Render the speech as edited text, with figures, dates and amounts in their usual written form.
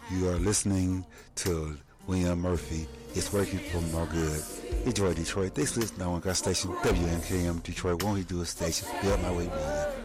You are listening to William Murphy. It's working for more good. Enjoy Detroit. This is now on gas station WNKM Detroit. Won't he do a station? Build my way, William.